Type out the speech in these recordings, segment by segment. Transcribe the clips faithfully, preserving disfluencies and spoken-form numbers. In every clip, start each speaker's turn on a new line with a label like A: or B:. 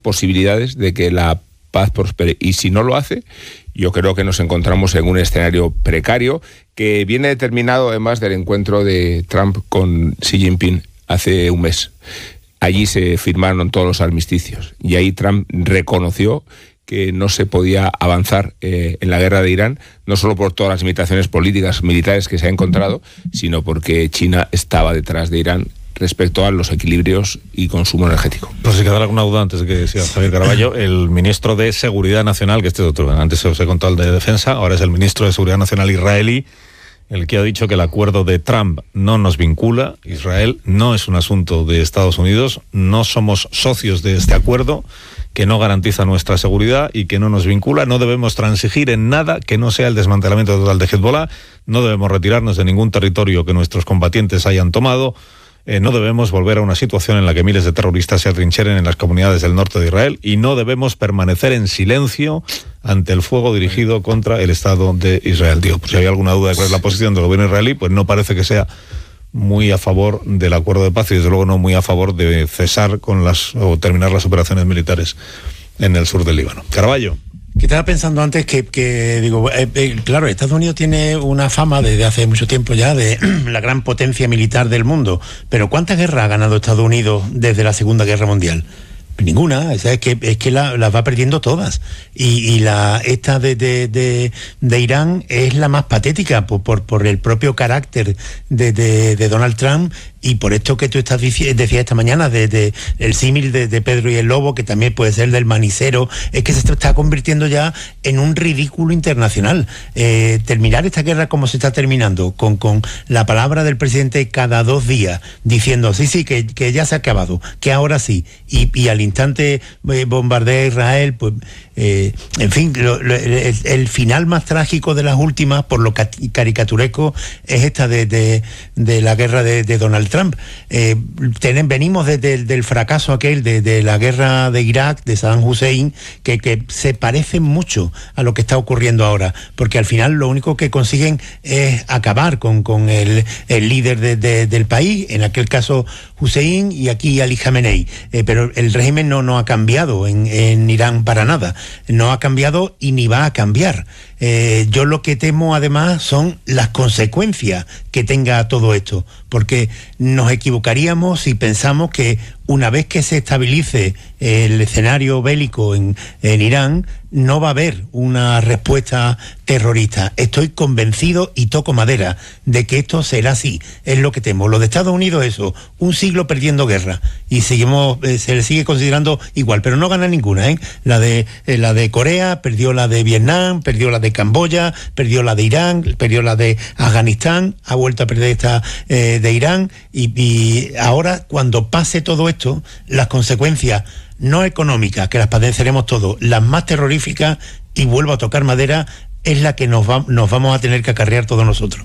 A: posibilidades de que la paz prospere. Y si no lo hace, yo creo que nos encontramos en un escenario precario que viene determinado además del encuentro de Trump con Xi Jinping hace un mes. Allí se firmaron todos los armisticios y ahí Trump reconoció que no se podía avanzar eh, en la guerra de Irán, no solo por todas las limitaciones políticas, militares que se ha encontrado, sino porque China estaba detrás de Irán respecto a los equilibrios y consumo energético.
B: Pues si queda alguna duda antes de que siga Javier Caraballo, el ministro de Seguridad Nacional, que este es otro, antes os he contado el de Defensa, ahora es el ministro de Seguridad Nacional israelí, el que ha dicho que el acuerdo de Trump no nos vincula. Israel no es un asunto de Estados Unidos, no somos socios de este acuerdo, que no garantiza nuestra seguridad y que no nos vincula. No debemos transigir en nada que no sea el desmantelamiento total de Hezbollah, no debemos retirarnos de ningún territorio que nuestros combatientes hayan tomado, eh, no debemos volver a una situación en la que miles de terroristas se atrincheren en las comunidades del norte de Israel y no debemos permanecer en silencio ante el fuego dirigido contra el Estado de Israel. Digo, pues si hay alguna duda de cuál es la posición del gobierno israelí, pues no parece que sea muy a favor del acuerdo de paz y desde luego no muy a favor de cesar con las o terminar las operaciones militares en el sur del Líbano. Caraballo.
C: Que estaba pensando antes que, que digo, eh, eh, claro, Estados Unidos tiene una fama desde hace mucho tiempo ya de la gran potencia militar del mundo, pero ¿cuántas guerras ha ganado Estados Unidos desde la Segunda Guerra Mundial? Ninguna, o sea, es que es que las la va perdiendo todas y, y la esta de, de, de, de Irán es la más patética por, por, por el propio carácter de, de, de Donald Trump y por esto que tú estás diciendo, decías esta mañana de, de el símil de, de Pedro y el Lobo, que también puede ser del manicero, es que se está convirtiendo ya en un ridículo internacional. Eh, terminar esta guerra como se está terminando, con, con la palabra del presidente cada dos días diciendo sí, sí, que, que ya se ha acabado, que ahora sí, y, y al instante eh, bombardea Israel, pues eh, en fin, lo, lo, el, el final más trágico de las últimas, por lo caricaturesco, es esta de, de, de la guerra de, de Donald Trump. Eh, ten, venimos desde de, del fracaso aquel de, de la guerra de Irak, de Saddam Hussein, que, que se parece mucho a lo que está ocurriendo ahora, porque al final lo único que consiguen es acabar con, con el, el líder de, de, del país, en aquel caso Hussein y aquí Ali Khamenei, eh, pero el régimen no, no ha cambiado en, en Irán para nada, no ha cambiado y ni va a cambiar. Eh, yo lo que temo además son las consecuencias que tenga todo esto, porque nos equivocaríamos si pensamos que una vez que se estabilice el escenario bélico en, en Irán, no va a haber una respuesta terrorista. Estoy convencido y toco madera de que esto será así. Es lo que temo. Lo de Estados Unidos, eso, un siglo perdiendo guerra y seguimos, eh, se le sigue considerando igual, pero no gana ninguna, ¿eh? La de eh, la de Corea, perdió la de Vietnam, perdió la de Camboya, perdió la de Irán, perdió la de Afganistán, ha vuelto a perder esta eh, de Irán y, y ahora cuando pase todo esto, las consecuencias no económicas, que las padeceremos todos, las más terroríficas, y vuelvo a tocar madera, es la que nos, va, nos vamos a tener que acarrear todos nosotros.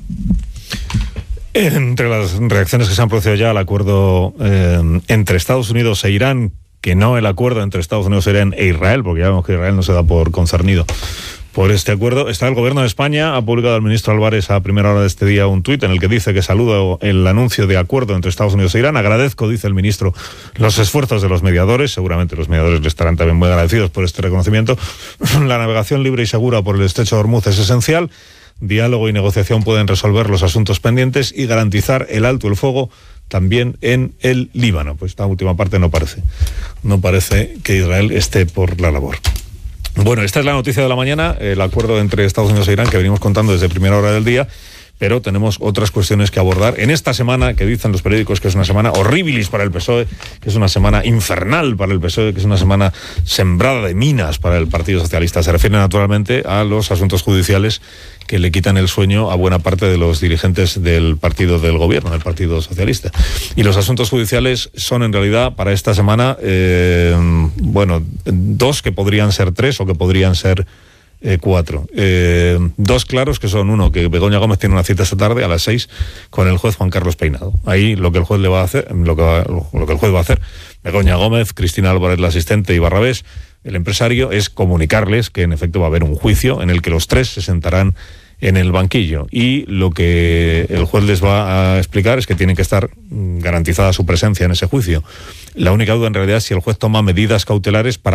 B: Entre las reacciones que se han producido ya al acuerdo eh, entre Estados Unidos e Irán, que no el acuerdo entre Estados Unidos e Irán e Israel, porque ya vemos que Israel no se da por concernido por este acuerdo, está el gobierno de España. Ha publicado el ministro Álvarez a primera hora de este día un tuit en el que dice que saluda el anuncio de acuerdo entre Estados Unidos e Irán. Agradezco, dice el ministro, los esfuerzos de los mediadores. Seguramente los mediadores le estarán también muy agradecidos por este reconocimiento. La navegación libre y segura por el estrecho de Hormuz es esencial. Diálogo y negociación pueden resolver los asuntos pendientes y garantizar el alto el fuego también en el Líbano. Pues esta última parte no parece, no parece que Israel esté por la labor. Bueno, esta es la noticia de la mañana, el acuerdo entre Estados Unidos e Irán que venimos contando desde primera hora del día, pero tenemos otras cuestiones que abordar en esta semana que dicen los periódicos que es una semana horribilis para el P S O E, que es una semana infernal para el P S O E, que es una semana sembrada de minas para el Partido Socialista. Se refiere naturalmente a los asuntos judiciales que le quitan el sueño a buena parte de los dirigentes del partido del gobierno, del Partido Socialista. Y los asuntos judiciales son en realidad para esta semana, eh, bueno, dos que podrían ser tres o que podrían ser eh, cuatro. Eh, dos claros que son, uno, que Begoña Gómez tiene una cita esta tarde a las seis con el juez Juan Carlos Peinado. Ahí lo que el juez le va a hacer, lo que, va, lo que el juez va a hacer, Begoña Gómez, Cristina Álvarez, la asistente, y Barrabés, el empresario, es comunicarles que en efecto va a haber un juicio en el que los tres se sentarán en el banquillo. Y lo que el juez les va a explicar es que tiene que estar garantizada su presencia en ese juicio. La única duda en realidad es si el juez toma medidas cautelares para